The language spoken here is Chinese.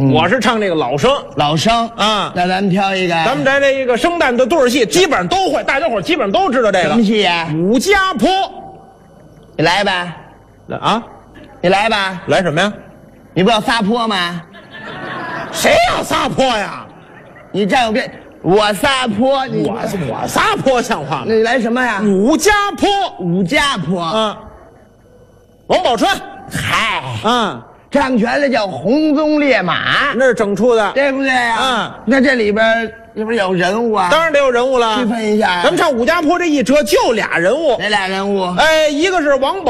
我是唱这个老生。 老生啊， 那咱们挑一个， 咱们这一个生旦的对儿戏，基本上都会，大家伙基本上都知道这个。 什么戏呀？ 武家坡。 你来吧， 啊， 你来吧， 来什么呀？ 你不要撒泼吗？ 谁要撒泼呀？ 你站右边，我撒泼， 我撒泼像话吗？ 那你来什么呀？ 武家坡。 武家坡， 王宝钏。 嗨， 唱全了叫红鬃烈马， 那是整出的， 对不对呀？那这里边有人物啊？ 当然得有人物了， 区分一下。 咱们唱武家坡这一折就俩人物， 哪俩人物？ 一个是王宝